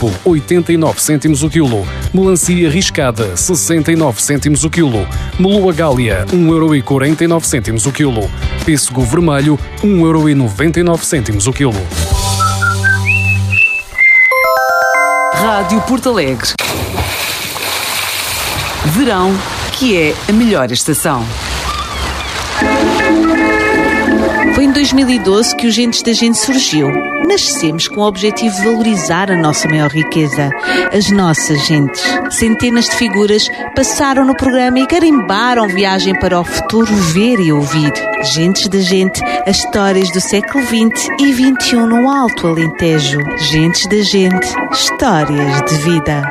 Campo, 89 cêntimos o quilo. Melancia riscada, 69 cêntimos o quilo. Meloa Gália, 1,49€ o quilo. Pêssego vermelho, 1,99€ o quilo. Rádio Porto Alegre. Verão, que é a melhor estação. Foi em 2012 que o Gentes da Gente surgiu. Nascemos com o objetivo de valorizar a nossa maior riqueza, as nossas gentes. Centenas de figuras passaram no programa e carimbaram viagem para o futuro ver e ouvir. Gentes da Gente, as histórias do século XX e XXI no Alto Alentejo. Gentes da Gente, histórias de vida.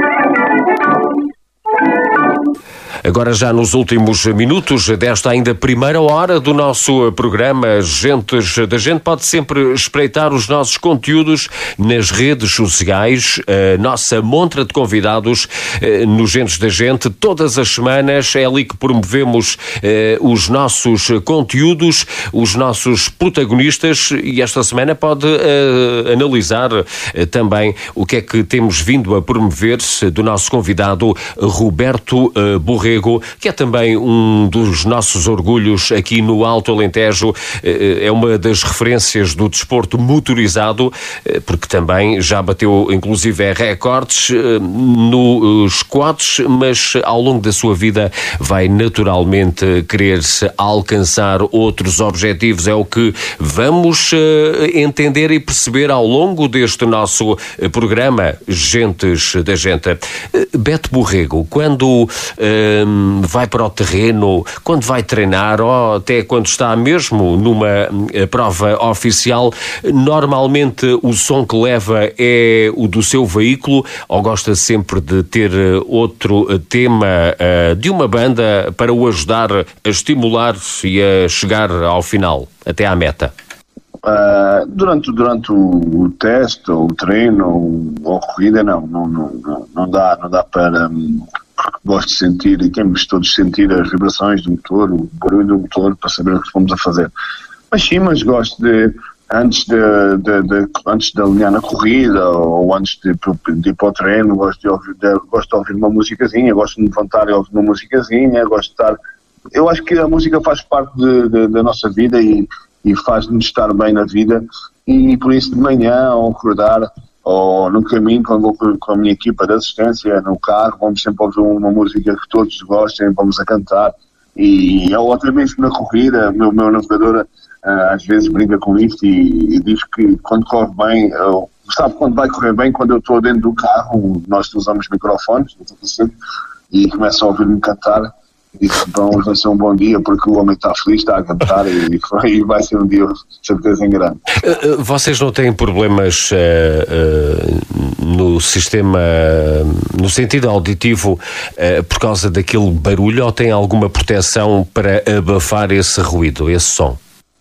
Agora já nos últimos minutos desta ainda primeira hora do nosso programa Gentes da Gente, pode sempre espreitar os nossos conteúdos nas redes sociais, a nossa montra de convidados no Gentes da Gente. Todas as semanas é ali que promovemos os nossos conteúdos, os nossos protagonistas, e esta semana pode analisar também o que é que temos vindo a promover do nosso convidado Roberto Borrego, que é também um dos nossos orgulhos aqui no Alto Alentejo. É uma das referências do desporto motorizado, porque também já bateu inclusive recordes nos quads, mas ao longo da sua vida vai naturalmente querer alcançar outros objetivos. É o que vamos entender e perceber ao longo deste nosso programa Gentes da Gente. Beto Borrego, quando vai para o terreno, quando vai treinar ou até quando está mesmo numa prova oficial, normalmente o som que leva é o do seu veículo, ou gosta sempre de ter outro tema de uma banda para o ajudar a estimular e a chegar ao final, até à meta? Durante o teste, ou o treino, ou a corrida, não dá para... Gosto de sentir, e temos todos de sentir as vibrações do motor, o barulho do motor, para saber o que vamos a fazer. Mas gosto de, antes de alinhar na corrida, ou antes de ir para o treino, gosto de ouvir uma musicazinha, gosto de me levantar e ouvir uma musicazinha, gosto de estar... Eu acho que a música faz parte da nossa vida e faz-nos estar bem na vida, e por isso de manhã, ao acordar, ou no caminho, quando vou com a minha equipa de assistência, no carro, vamos sempre ouvir uma música que todos gostem, vamos a cantar, ou até mesmo na corrida, o meu navegador às vezes brinca com isto e diz que quando corre bem, sabe quando vai correr bem, quando eu estou dentro do carro, nós usamos microfones, e começam a ouvir-me cantar, e vai ser um bom dia porque o homem está feliz, está a cantar, e vai ser um dia de certeza em grande. Vocês não têm problemas no sistema, no sentido auditivo, por causa daquele barulho, ou têm alguma proteção para abafar esse ruído, esse som?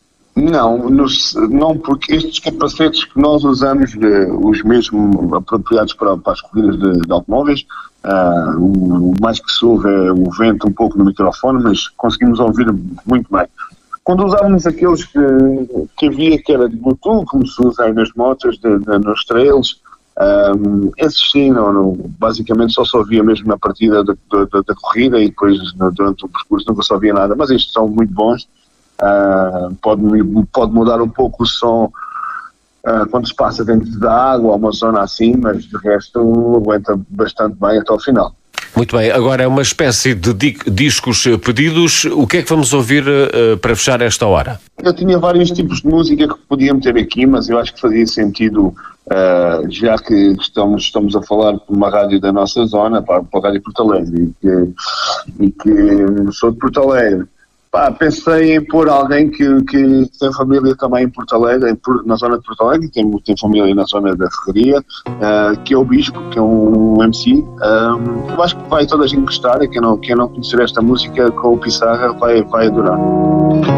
Não, porque estes capacetes que nós usamos, os mesmos apropriados para as corridas de automóveis, o mais que se ouve é o vento um pouco no microfone, mas conseguimos ouvir muito bem. Quando usávamos aqueles que havia, que era de Bluetooth, como se usa aí nas motos, nos trails, esses sim, basicamente só se ouvia mesmo na partida da corrida, e depois durante o percurso nunca se ouvia nada, mas estes são muito bons. Pode mudar um pouco o som quando se passa dentro da água ou uma zona assim, mas de resto aguenta bastante bem até ao final. Muito bem, agora é uma espécie de discos pedidos. O que é que vamos ouvir para fechar esta hora? Eu tinha vários tipos de música que podia meter aqui, mas eu acho que fazia sentido, já que estamos a falar por uma rádio da nossa zona, para a Rádio Porto Alegre, e que sou de Porto Alegre. Pensei em pôr alguém que tem família também em Porto Alegre, na zona de Porto Alegre, tem família na zona da Ferraria, que é o Bispo, que é um MC. Eu acho que vai toda a gente gostar, e quem não conhecer esta música com o Pissarra vai adorar.